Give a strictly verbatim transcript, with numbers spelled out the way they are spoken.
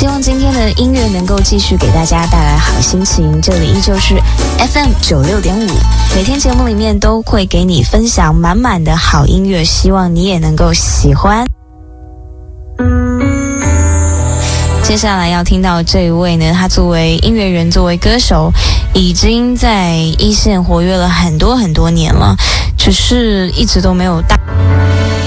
希望今天的音乐能够继续给大家带来好心情。这里依旧是 F M 九六点五，每天节目里面都会给你分享满满的好音乐，希望你也能够喜欢。接下来要听到这一位呢，他作为音乐人，作为歌手，已经在一线活跃了很多很多年了，只是一直都没有大